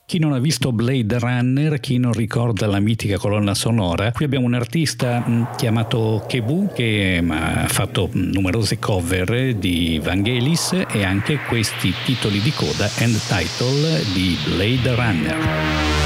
Chi non ha visto Blade Runner, chi non ricorda la mitica colonna sonora, qui abbiamo un artista chiamato Kebu che ha fatto numerose cover di Vangelis e anche questi titoli di coda end title di Blade Runner.